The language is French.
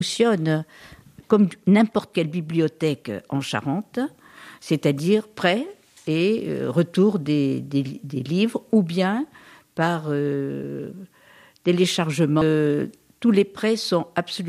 fonctionne comme n'importe quelle bibliothèque en Charente, c'est-à-dire prêt et retour des livres, ou bien par téléchargement. Tous les prêts sont absolument